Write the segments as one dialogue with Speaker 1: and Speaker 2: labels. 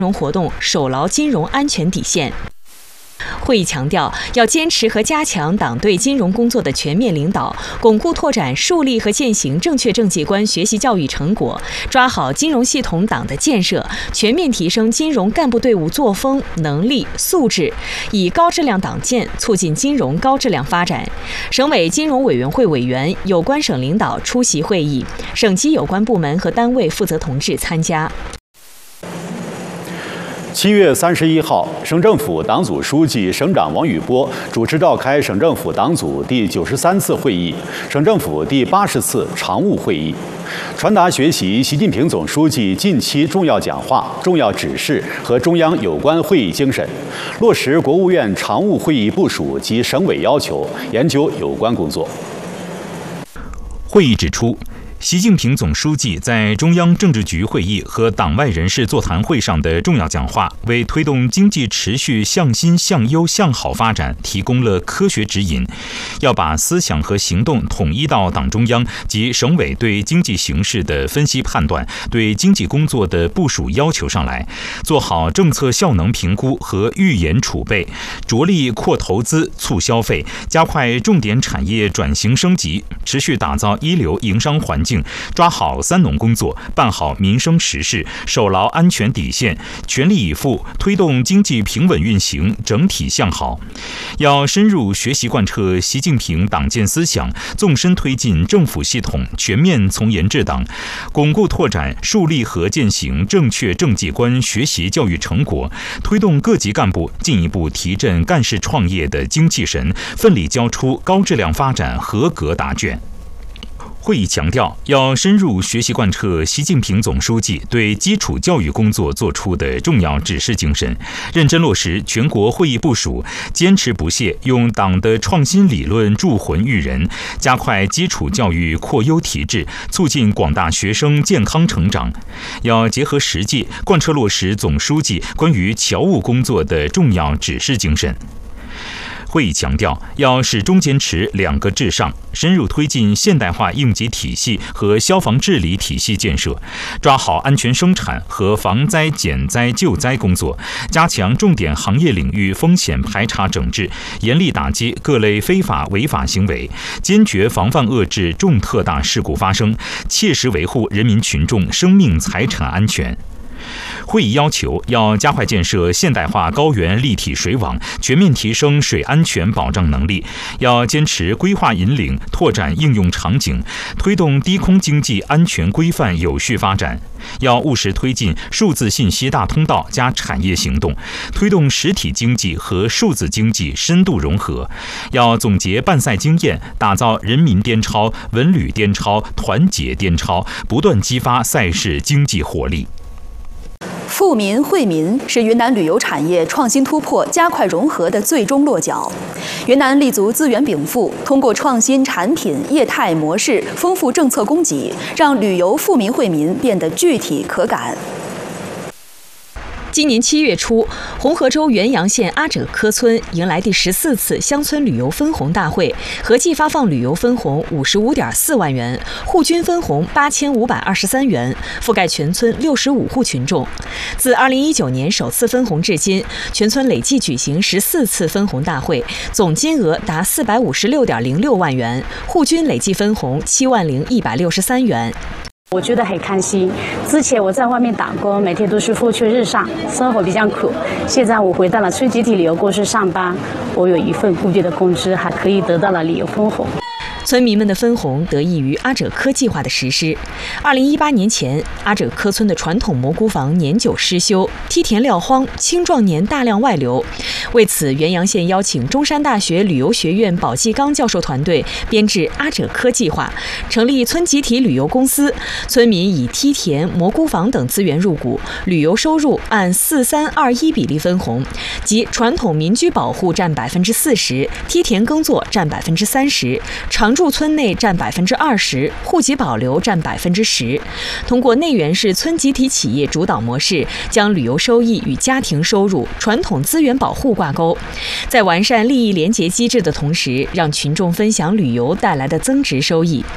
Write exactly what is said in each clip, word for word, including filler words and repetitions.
Speaker 1: 融活动守牢金融安全底线。会议强调，要坚持和加强党对金融工作的全面领导，巩固拓展树立和践行正确政绩观学习教育成果，抓好金融系统党的建设，全面提升金融干部队伍作风、能力、素质，以高质量党建促进金融高质量发展。省委金融委员会委员、有关省领导出席会议，省级有关部门和单位负责同志参加。
Speaker 2: 七月三十一号，省政府党组书记、省长王宇波主持召开省政府党组第九十三次会议、省政府第八十次常务会议，传达学习习近平总书记近期重要讲话、重要指示和中央有关会议精神，落实国务院常务会议部署及省委要求，研究有关工作。
Speaker 3: 会议指出，习近平总书记在中央政治局会议和党外人士座谈会上的重要讲话，为推动经济持续向新向优向好发展提供了科学指引。要把思想和行动统一到党中央及省委对经济形势的分析判断、对经济工作的部署要求上来，做好政策效能评估和预研储备，着力扩投资、促消费，加快重点产业转型升级，持续打造一流营商环境，抓好三农工作，办好民生实事，守牢安全底线，全力以赴推动经济平稳运行，整体向好。要深入学习贯彻习近平党建思想，纵深推进政府系统全面从严治党，巩固拓展树立和践行正确政绩观学习教育成果，推动各级干部进一步提振干事创业的精气神，奋力交出高质量发展合格答卷。会议强调，要深入学习贯彻习近平总书记对基础教育工作作出的重要指示精神，认真落实全国会议部署，坚持不懈用党的创新理论铸魂育人，加快基础教育扩优提质，促进广大学生健康成长。要结合实际，贯彻落实总书记关于侨务工作的重要指示精神。会议强调，要始终坚持两个至上，深入推进现代化应急体系和消防治理体系建设，抓好安全生产和防灾减灾救灾工作，加强重点行业领域风险排查整治，严厉打击各类非法违法行为，坚决防范遏制重特大事故发生，切实维护人民群众生命财产安全。会议要求，要加快建设现代化高原立体水网，全面提升水安全保障能力；要坚持规划引领，拓展应用场景，推动低空经济安全规范有序发展；要务实推进数字信息大通道加产业行动，推动实体经济和数字经济深度融合；要总结办赛经验，打造人民颠超、文旅颠超、团结颠超，不断激发赛事经济活力。
Speaker 4: 富民惠民是云南旅游产业创新突破、加快融合的最终落脚。云南立足资源禀赋，通过创新产品、业态模式、丰富政策供给，让旅游富民惠民变得具体可感。
Speaker 1: 今年七月初，红河州元阳县阿者科村迎来第十四次乡村旅游分红大会，合计发放旅游分红五十五点四万元，户均分红八千五百二十三元，覆盖全村六十五户群众。自二零一九年首次分红至今，全村累计举行十四次分红大会，总金额达四百五十六点零六万元，户均累计分红七万零一百六十三元。
Speaker 5: 我觉得很开心。之前我在外面打工，每天都是付出日上，生活比较苦。现在我回到了村集体旅游公司上班，我有一份固定的工资，还可以得到了旅游分红。
Speaker 1: 村民们的分红得益于阿者科计划的实施。二零一八年前，阿者科村的传统蘑菇房年久失修，梯田撂荒，青壮年大量外流。为此，元阳县邀请中山大学旅游学院保继刚教授团队编制阿者科计划，成立村集体旅游公司，村民以梯田、蘑菇房等资源入股，旅游收入按四三二一比例分红，即传统民居保护占百分之四十，梯田耕作占百分之三十，常住村内占百分之二十，户籍保留占百分之十。通过内源式村集体企业主导模式，将旅游收益与家庭收入、传统资源保护挂钩，在完善利益联结机制的同时，让群众分享旅游带来的增值收益。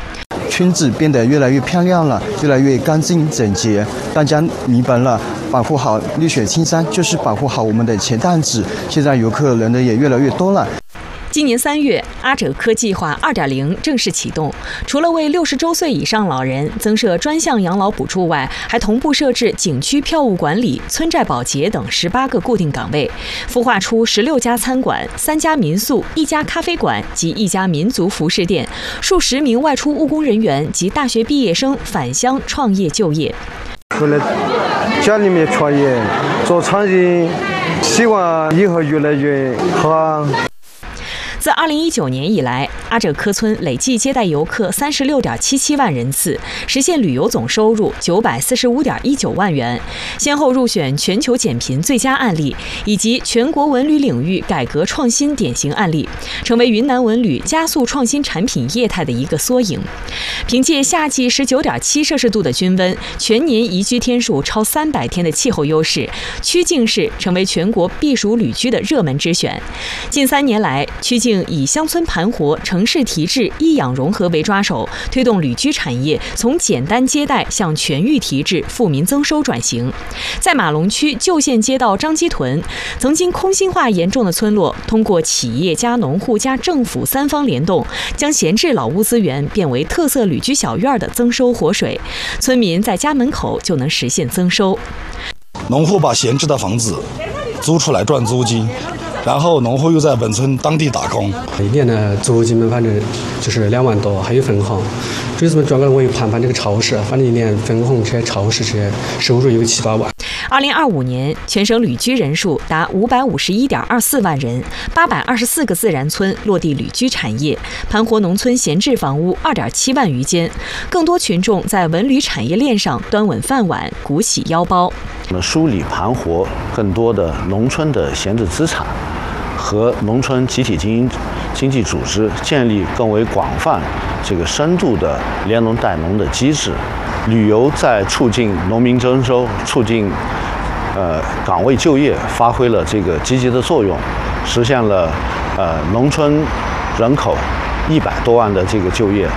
Speaker 6: 村子变得越来越漂亮了，越来越干净整洁。大家明白了，保护好绿水青山就是保护好我们的钱担子。现在游客人呢也越来越多了。
Speaker 1: 今年三月，阿者科计划 二点零 正式启动。除了为六十周岁以上老人增设专项养老补助外，还同步设置景区票务管理、村寨保洁等十八个固定岗位，孵化出十六家餐馆、三家民宿、一家咖啡馆及一家民族服饰店，数十名外出务工人员及大学毕业生返乡创业就业。
Speaker 7: 回来家里面创业做餐饮，希望以后越来越好。
Speaker 1: 自二零一九年以来，阿者科村累计接待游客三十六点七七万人次，实现旅游总收入九百四十五点一九万元，先后入选全球减贫最佳案例以及全国文旅领域改革创新典型案例，成为云南文旅加速创新产品业态的一个缩影。凭借夏季十九点七摄氏度的均温，全年宜居天数超三百天的气候优势，曲靖市成为全国避暑旅居的热门之选。近三年来，曲靖以乡村盘活、城市提质、医养融合为抓手，推动旅居产业从简单接待向全域提质、富民增收转型。在马龙区旧县街道张基屯，曾经空心化严重的村落，通过企业加农户加政府三方联动，将闲置老屋资源变为特色旅居小院的增收活水，村民在家门口就能实现增收。
Speaker 8: 农户把闲置的房子租出来赚租金，然后农户又在本村当地打工，
Speaker 9: 一年的租金嘛，反正就是两万多，还有分红。主要是专门我又盘盘这个超市，反正一年分红这些超市这些收入有七八万。
Speaker 1: 二零二五年，全省旅居人数达五百五十一点二四万人，八百二十四个自然村落地旅居产业，盘活农村闲置房屋二点七万余间，更多群众在文旅产业链上端稳饭碗，鼓起腰包。
Speaker 10: 我们梳理盘活更多的农村的闲置资产，和农村集体经营经济组织建立更为广泛、这个深度的联农带农的机制。旅游在促进农民增收、促进呃岗位就业发挥了这个积极的作用，实现了呃农村人口一百多万的这个就业。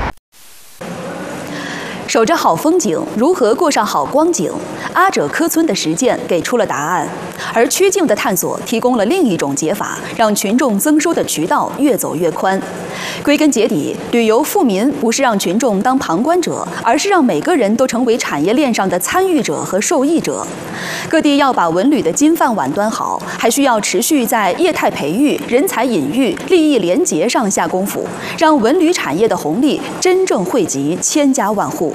Speaker 4: 守着好风景，如何过上好光景？阿者科村的实践给出了答案，而曲靖的探索提供了另一种解法，让群众增收的渠道越走越宽。归根结底，旅游富民不是让群众当旁观者，而是让每个人都成为产业链上的参与者和受益者。各地要把文旅的金饭碗端好，还需要持续在业态培育、人才引育、利益联结上下功夫，让文旅产业的红利真正惠及千家万户。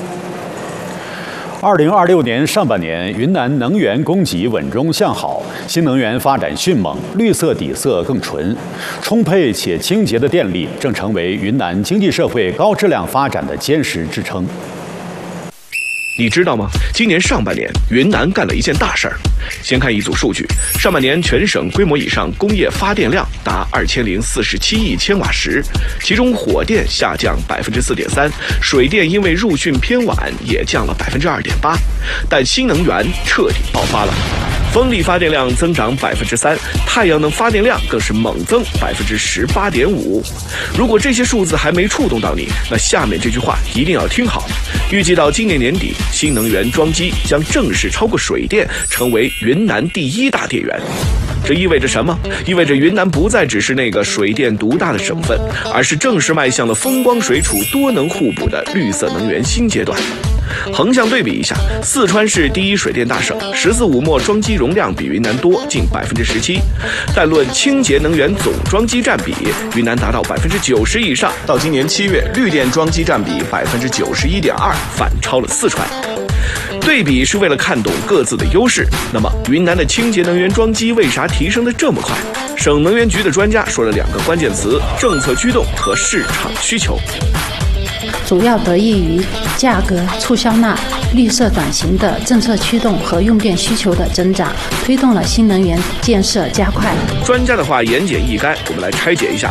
Speaker 2: 二零二六年上半年，云南能源供给稳中向好，新能源发展迅猛，绿色底色更纯，充沛且清洁的电力正成为云南经济社会高质量发展的坚实支撑。
Speaker 11: 你知道吗？今年上半年，云南干了一件大事儿。先看一组数据：上半年全省规模以上工业发电量达二千零四十七亿千瓦时，其中火电下降百分之四点三，水电因为入汛偏晚也降了百分之二点八，但新能源彻底爆发了。风力发电量增长百分之三，太阳能发电量更是猛增百分之十八点五。如果这些数字还没触动到你，那下面这句话一定要听好。预计到今年年底，新能源装机将正式超过水电，成为云南第一大电源。这意味着什么？意味着云南不再只是那个水电独大的省份，而是正式迈向了风光水储多能互补的绿色能源新阶段。横向对比一下，四川是第一水电大省，十四五末装机容量比云南多近百分之十七，但论清洁能源总装机占比，云南达到百分之九十以上。到今年七月，绿电装机占比百分之九十一点二，反超了四川。对比是为了看懂各自的优势。那么，云南的清洁能源装机为啥提升的这么快？省能源局的专家说了两个关键词：政策驱动和市场需求。
Speaker 12: 主要得益于价格、促销纳、绿色转型的政策驱动和用电需求的增长，推动了新能源建设加快。
Speaker 11: 专家的话言简意赅，我们来拆解一下。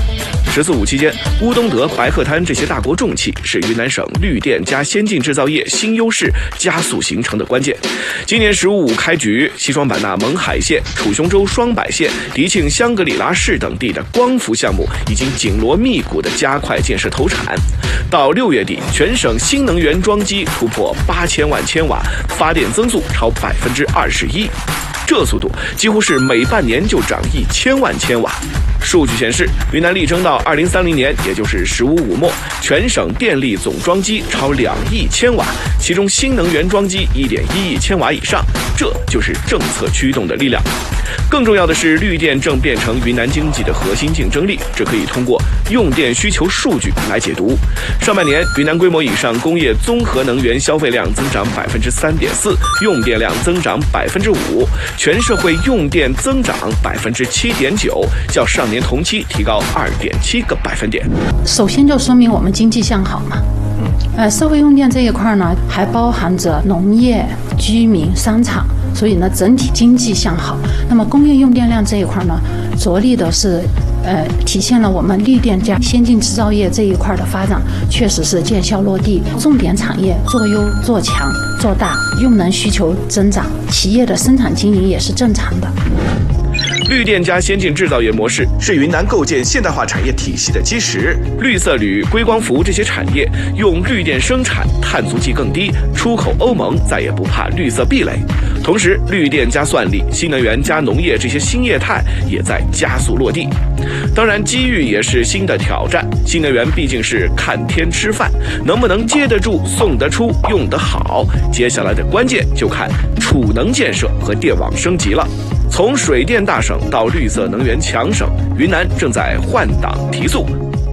Speaker 11: 十四五期间，乌东德、白鹤滩这些大国重器是云南省绿电加先进制造业新优势加速形成的关键。今年十五五开局，西双版纳勐海县、楚雄州双柏县、迪庆香格里拉市等地的光伏项目已经紧锣密鼓地加快建设投产。到六月底，全省新能源装机突破八千万千瓦，发电增速超百分之二十一。这速度几乎是每半年就涨一千万千瓦。数据显示，云南力争到二零三零年，也就是“十五五”末，全省电力总装机超两亿千瓦，其中新能源装机一点一亿千瓦以上，这就是政策驱动的力量。更重要的是，绿电正变成云南经济的核心竞争力，这可以通过用电需求数据来解读。上半年，云南规模以上工业综合能源消费量增长百分之三点四，用电量增长百分之五，全社会用电增长百分之七点九，较上年同期提高二点七个百分点。
Speaker 12: 首先就说明我们经济向好嘛。呃，社会用电这一块呢，还包含着农业、居民、商场，所以呢，整体经济向好。那么工业用电量这一块呢，着力的是，呃，体现了我们绿电加先进制造业这一块的发展，确实是见效落地。重点产业做优做强做大，用能需求增长，企业的生产经营也是正常的。
Speaker 11: 绿电加先进制造业模式是云南构建现代化产业体系的基石。绿色铝、硅光伏这些产业用绿电生产，碳足迹更低，出口欧盟再也不怕绿色壁垒。同时，绿电加算力、新能源加农业这些新业态也在加速落地。当然，机遇也是新的挑战。新能源毕竟是看天吃饭，能不能接得住、送得出、用得好，接下来的关键就看储能建设和电网升级了。从水电大省到绿色能源强省，云南正在换挡提速。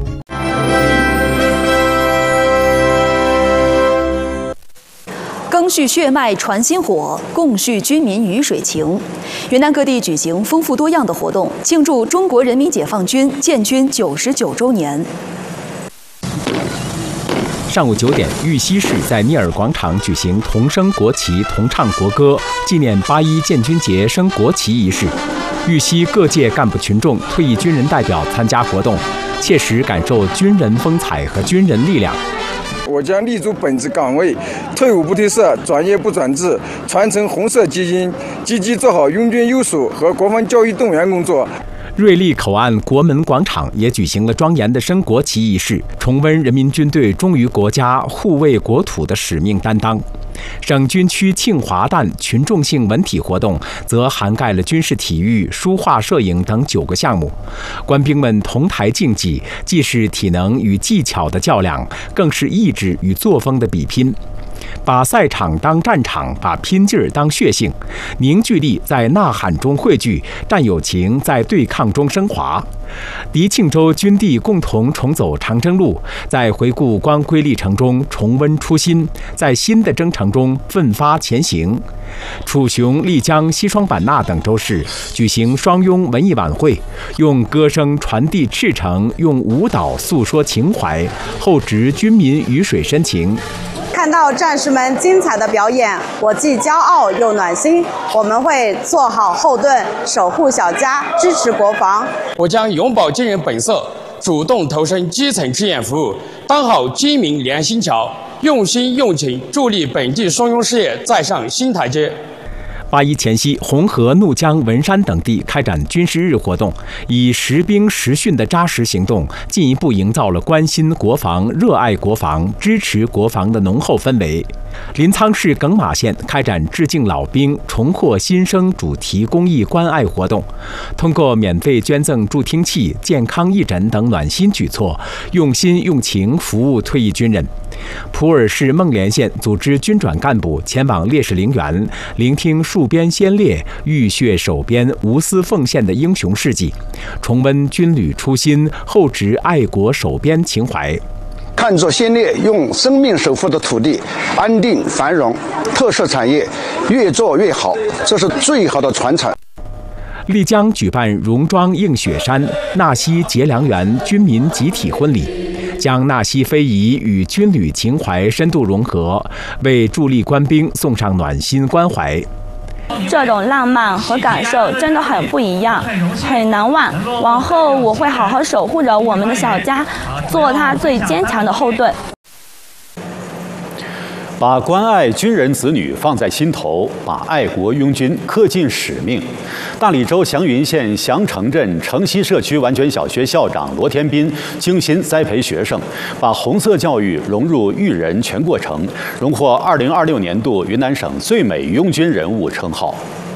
Speaker 4: 赓续血脉传薪火，共续军民鱼水情。云南各地举行丰富多样的活动，庆祝中国人民解放军建军九十九周年。
Speaker 13: 上午九点，玉溪市在聂耳广场举行同升国旗、同唱国歌，纪念八一建军节升国旗仪式。玉溪各界干部群众、退役军人代表参加活动，切实感受军人风采和军人力量。
Speaker 14: 我将立足本职岗位，退伍不褪色，转业不转制，传承红色基因，积极做好拥军优属和国防教育动员工作。
Speaker 13: 瑞丽口岸国门广场也举行了庄严的升国旗仪式，重温人民军队忠于国家、护卫国土的使命担当。省军区庆华诞群众性文体活动则涵盖了军事体育、书画、摄影等九个项目。官兵们同台竞技，既是体能与技巧的较量，更是意志与作风的比拼。把赛场当战场，把拼劲儿当血性，凝聚力在呐喊中汇聚，战友情在对抗中升华。迪庆州军地共同重走长征路，在回顾光辉历程中重温初心，在新的征程中奋发前行。楚雄、丽江、西双版纳等州市举行双拥文艺晚会，用歌声传递赤诚，用舞蹈诉说情怀，厚植军民鱼水深情。
Speaker 15: 看到战士们精彩的表演，我既骄傲又暖心。我们会做好后盾，守护小家，支持国防。
Speaker 16: 我将永葆军人本色，主动投身基层志愿服务，当好军民连心桥，用心用情助力本地双拥事业再上新台阶。
Speaker 13: 八一前夕，红河、怒江、文山等地开展军事日活动，以实兵实训的扎实行动，进一步营造了关心国防、热爱国防、支持国防的浓厚氛围。临沧市耿马县开展致敬老兵、重获新生主题公益关爱活动，通过免费捐赠助听器、健康义诊等暖心举措，用心用情服务退役军人。普洱市孟连县组织军转干部前往烈士陵园，聆听戍边先烈浴血守边、无私奉献的英雄事迹，重温军旅初心，厚植爱国守边情怀。
Speaker 17: 看作先烈用生命守护的土地，安定繁荣，特色产业越做越好，这是最好的传承。
Speaker 13: 丽江举办戎装映雪山、纳西结良缘军民集体婚礼，将纳西非遗与军旅情怀深度融合，为驻丽官兵送上暖心关怀。
Speaker 18: 这种浪漫和感受真的很不一样，很难忘。往后我会好好守护着我们的小家，做它最坚强的后盾。
Speaker 2: 把关爱军人子女放在心头，把爱国拥军恪尽使命。大理州祥云县祥城镇城西社区完全小学校长罗天斌精心栽培学生，把红色教育融入育人全过程，荣获二零二六年度云南省最美拥军人物称号。